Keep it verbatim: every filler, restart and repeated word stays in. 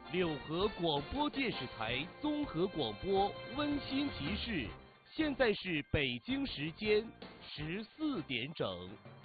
六合广播电视台综合广播温馨提示：现在是北京时间十四点整。